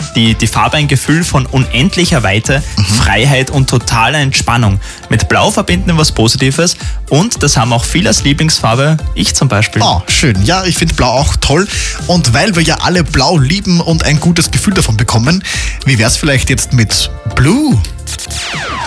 die Farbe ein Gefühl von unendlicher Weite, Freiheit und totaler Entspannung. Mit Blau verbinden wir was Positives und das haben auch viele als Lieblingsfarbe, ich zum Beispiel. Oh, schön. Ja, ich finde Blau auch toll. Und weil wir ja alle Blau lieben und ein gutes Gefühl davon bekommen, wie wär's vielleicht jetzt mit Blue?